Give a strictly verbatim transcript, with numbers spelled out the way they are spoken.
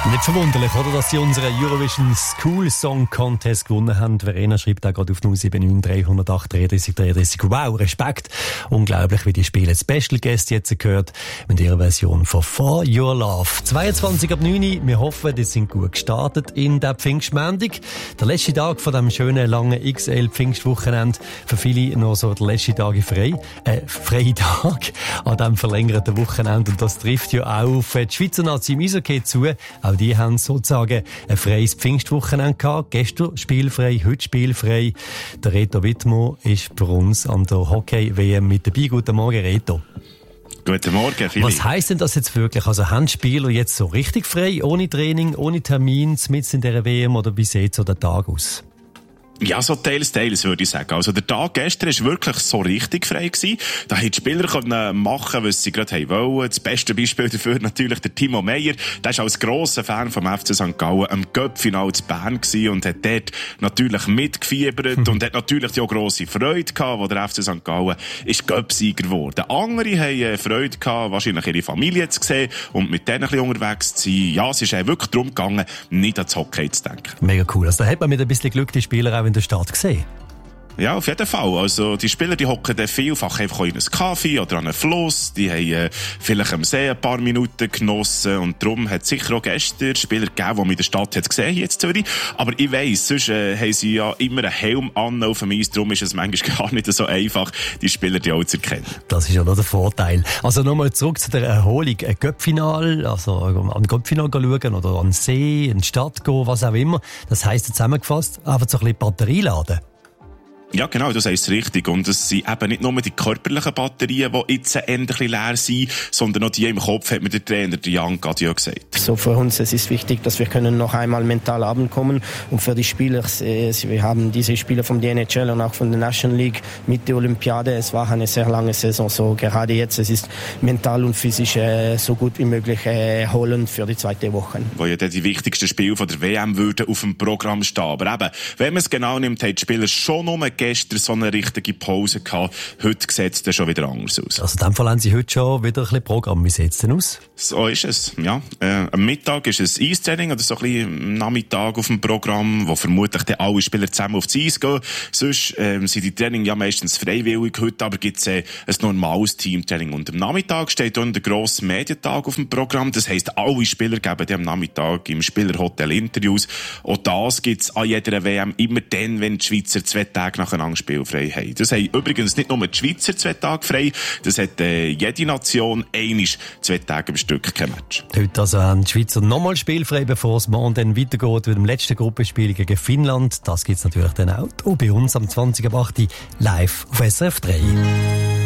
Nicht verwunderlich, oder, dass sie unseren Eurovision School Song Contest gewonnen haben. Verena schreibt auch gerade auf null sieben neun drei null acht drei drei drei drei. Wow, Respekt. Unglaublich, wie die Spiele Special Guest jetzt gehört mit ihrer Version von For Your Love. zweiundzwanzig ab neun. Wir hoffen, die sind gut gestartet in der Pfingstmontag. Der letzte Tag von dem schönen, langen X L Pfingstwochenende. Für viele noch so der letzte Tag frei, äh, Freitag an diesem verlängerten Wochenende. Und das trifft ja auch auf die Schweizer Nazi im Eishockey zu. Auch die haben sozusagen ein freies Pfingstwochenende gehabt. Gestern spielfrei, heute spielfrei. Der Reto Wittmer ist für uns an der Hockey-W M mit dabei. Guten Morgen, Reto. Guten Morgen, Philipp. Was heisst denn das jetzt wirklich? Also haben Spieler jetzt so richtig frei, ohne Training, ohne Termin, mitten in dieser W M, oder wie sieht so der Tag aus? Ja, so teils, teils, würde ich sagen. Also, der Tag gestern war wirklich so richtig frei gewesen. Da haben die Spieler können machen, was sie gerade wollen. Das beste Beispiel dafür natürlich der Timo Meyer. Der ist als grosser Fan vom F C Sankt Gallen am Cup-Final zu Bern gewesen und hat dort natürlich mitgefiebert mhm. und hat natürlich auch grosse Freude gehabt, wo der F C Sankt Gallen ist Cup-Sieger geworden. Andere haben Freude gehabt, wahrscheinlich ihre Familie zu sehen und mit denen ein bisschen unterwegs zu sein. Ja, es ist wirklich darum gegangen, nicht ans Hockey zu denken. Mega cool. Also, da hat man mit ein bisschen Glück die Spieler auch in der Stadt gesehen. Ja, auf jeden Fall. Also, die Spieler, die hocken dann vielfach einfach in einen Kaffee oder an einen Fluss. Die haben äh, vielleicht am See ein paar Minuten genossen. Und darum hat es sicher auch gestern Spieler gegeben, die man in der Stadt hat gesehen, hier in Zürich. Aber ich weiss, sonst äh, haben sie ja immer einen Helm an auf dem Eis. Darum ist es manchmal gar nicht so einfach, die Spieler die auch zu erkennen. Das ist ja noch der Vorteil. Also nochmal zurück zu der Erholung. Ein Cup-Final, also an Cup-Final schauen oder an den See, in die Stadt gehen, was auch immer. Das heisst zusammengefasst, einfach so ein bisschen Batterie laden. Ja, genau, du sagst es richtig. Und es sind eben nicht nur die körperlichen Batterien, die jetzt endlich leer sind, sondern auch die im Kopf, hat mir der Trainer, der Jan Gadio, gesagt. So für uns es ist wichtig, dass wir können noch einmal mental abkommen. Und für die Spieler, wir haben diese Spieler vom D N H L und auch von der National League mit der Olympiade. Es war eine sehr lange Saison. So gerade jetzt, es ist mental und physisch äh, so gut wie möglich erholen äh, für die zweite Woche. Wo ja dann die wichtigsten Spiele von der W M würden auf dem Programm stehen. Aber eben, wenn man es genau nimmt, haben die Spieler schon nur gestern so eine richtige Pause gehabt. Heute sieht es dann schon wieder anders aus. Also in dem Fall haben Sie heute schon wieder ein bisschen Programm. Wie sieht es denn aus? So ist es, ja. Äh, am Mittag ist es Eistraining oder so ein bisschen am Nachmittag auf dem Programm, wo vermutlich dann alle Spieler zusammen aufs Eis gehen. Sonst äh, sind die Training ja meistens freiwillig. Heute aber gibt es äh, ein normales Teamtraining. Und am Nachmittag steht dann der grosse Medientag auf dem Programm. Das heisst, alle Spieler geben die am Nachmittag im Spielerhotel Interviews. Auch das gibt es an jeder W M immer dann, wenn die Schweizer zwei Tage nacheinander spielen. Frei haben. Das haben übrigens nicht nur die Schweizer zwei Tage frei, das hat äh, jede Nation einisch zwei Tage am Stück kein Match. Heute also haben die Schweizer nochmal spielfrei, bevor es morgen dann weitergeht mit dem letzten Gruppenspiel gegen Finnland. Das gibt es natürlich dann auch bei uns am zwanzig ab acht live auf S R F drei.